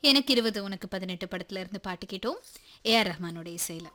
எனக்கு 20 உனக்கு 18 படத்துல இருந்து பாட்டு கேட்டோம். ஏஆர் ரஹ்மானோட இசையில.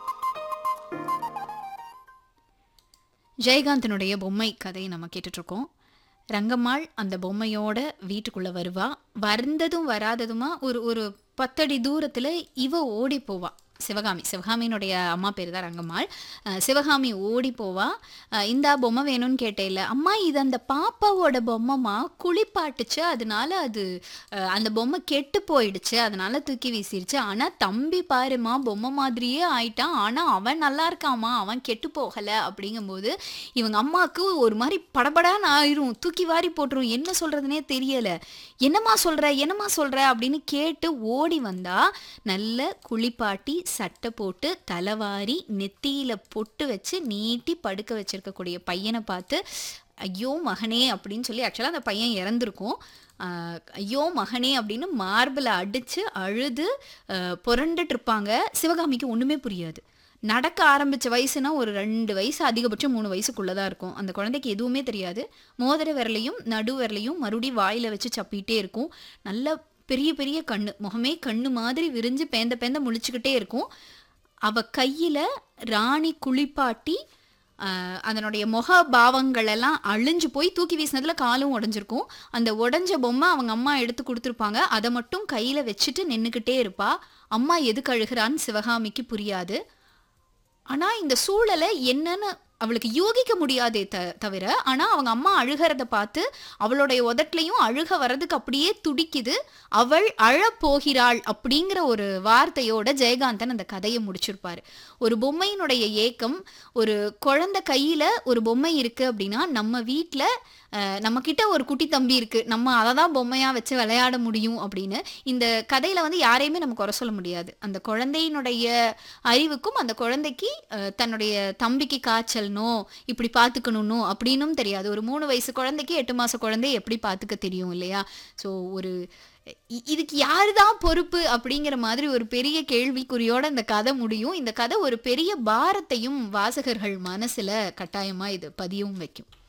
ஜெயகாந்தனுடைய பொம்மை கதையை நம்ம கேட்டுட்டு இருக்கோம். ரங்கம்மாள் அந்த பொம்மையோட வீட்டுக்குள்ள வருவா. வந்ததும் வராததுமா ஒரு ஒரு 10 அடி தூரத்துல இவ ஓடி போவா. சிவகாமியினுடைய அம்மா பேர் தான் ரங்கம்மாள். சிவகாமி ஓடி போவா. இந்தா பொம்மை வேணும்னு கேட்டேல்ல, அம்மா இது அந்த பாப்பாவோட பொம்மைமா, குளிப்பாட்டுச்சு, அதனால அது அந்த பொம்மை கெட்டு போயிடுச்சு, அதனால தூக்கி வீசிருச்சு. ஆனா தம்பி பாருமா பொம்மை மாதிரியே ஆயிட்டான், ஆனா அவன் நல்லா இருக்காமா, அவன் கெட்டு போகல. அப்படிங்கும்போது இவங்க அம்மாவுக்கு ஒரு மாதிரி படபடான்னு ஆயிரும், தூக்கி வாரி போட்டுரும், என்ன சொல்றதுனே தெரியல. என்னம்மா சொல்ற அப்படின்னு கேட்டு ஓடி வந்தா, நல்ல குளிப்பாட்டி சட்டை போட்டு தலைவாரி நெத்தியில பொட்டு வச்சு நீட்டி படுக்க வச்சிருக்கக்கூடிய பையனை பார்த்து, ஐயோ மகனே அப்படின்னு சொல்லி, ஆக்சுவலாக அந்த பையன் இறந்துருக்கும், ஐயோ மகனே அப்படின்னு மார்பில் அடிச்சு அழுது புரண்டுட்டு இருப்பாங்க. சிவகாமிக்கு ஒன்றுமே புரியாது. நடக்க ஆரம்பித்த வயசுனா ஒரு 2 வயசு, அதிகபட்சம் 3 வயசுக்குள்ளதான் இருக்கும். அந்த குழந்தைக்கு எதுவுமே தெரியாது. மோதிர விரலையும் நடு விரலையும் மறுபடியும் வாயில வச்சு சப்பிட்டே இருக்கும். நல்ல பெரிய பெரிய கண்ணு, முகமே கண்ணு மாதிரி விரிஞ்சு பேந்த முழிச்சுக்கிட்டே இருக்கும். அவ கையில ராணி குளிப்பாட்டி அதனுடைய முக பாவங்கள் எல்லாம் அழிஞ்சு போய் தூக்கி வீசினதுல காலும் உடஞ்சிருக்கும். அந்த உடஞ்ச பொம்மை அவங்க அம்மா எடுத்து கொடுத்துருப்பாங்க. அதை மட்டும் கையில வச்சுட்டு நின்றுக்கிட்டே இருப்பா. அம்மா எதுக்கு அழுகிறான்னு சிவகாமிக்கு புரியாது. ஆனா இந்த சூழலை என்னன்னு அவளுக்கு யோகிக்க முடியாதே தவிர, ஆனா அவங்க அம்மா அழுகிறத பார்த்து அவளுடைய உதட்லையும் அழுக வர்றதுக்கு அப்படியே துடிக்குது. அவள் அழப்போகிறாள் அப்படிங்கிற ஒரு வார்த்தையோட ஜெயகாந்தன் அந்த கதையை முடிச்சிருப்பாரு. ஒரு பொம்மையினுடைய ஏக்கம், ஒரு குழந்தை கையில ஒரு பொம்மை இருக்கு அப்படின்னா, நம்ம வீட்டில் நம்ம கிட்ட ஒரு குட்டி தம்பி இருக்கு, நம்ம அதை தான் பொம்மையா வச்சு விளையாட முடியும் அப்படின்னு இந்த கதையில யாரையுமே நம்ம குறை சொல்ல முடியாது. அந்த குழந்தையினுடைய அறிவுக்கும் அந்த குழந்தைக்கு தன்னுடைய தம்பிக்கு காய்ச்சல்னோ இப்படி பார்த்துக்கணும்னோ அப்படின்னும் தெரியாது. ஒரு 3 வயசு குழந்தைக்கு 8 மாச குழந்தை எப்படி பார்த்துக்க தெரியும் இல்லையா? ஸோ ஒரு இதுக்கு யாருதான் பொறுப்பு அப்படிங்கிற மாதிரி ஒரு பெரிய கேள்விக்குறியோட இந்த கதை முடியும். இந்த கதை ஒரு பெரிய பாரத்தையும் வாசகர்கள் மனசுல கட்டாயமா இது பதியவும் வைக்கும்.